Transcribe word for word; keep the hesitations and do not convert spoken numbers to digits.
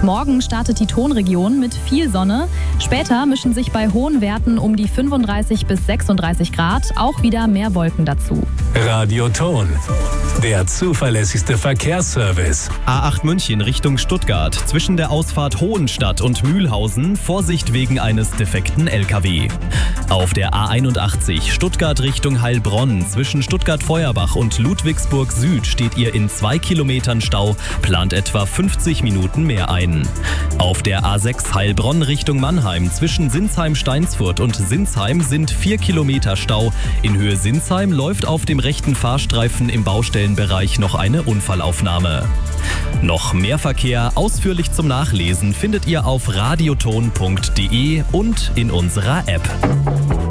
Morgen startet die Tonregion mit viel Sonne. Später mischen sich bei hohen Werten um die fünfunddreißig bis sechsunddreißig Grad auch wieder mehr Wolken dazu. Radio Ton, der zuverlässigste Verkehrsservice. A acht München Richtung Stuttgart. Zwischen der Ausfahrt Hohenstadt und Mühlhausen Vorsicht wegen eines defekten L K W. Auf der A einundachtzig Stuttgart Richtung Heilbronn. Zwischen Stuttgart-Feuerbach und Ludwigsburg Süd steht ihr in zwei Kilometern Stau. Plant etwa fünfzig Minuten mehr ein. Auf der A sechs Heilbronn Richtung Mannheim. Zwischen Sinsheim-Steinsfurt und Sinsheim sind vier Kilometer Stau. In Höhe Sinsheim läuft auf dem rechten Fahrstreifen im Baustellenbereich noch eine Unfallaufnahme. Noch mehr Verkehr ausführlich zum Nachlesen findet ihr auf radioton punkt de und in unserer App.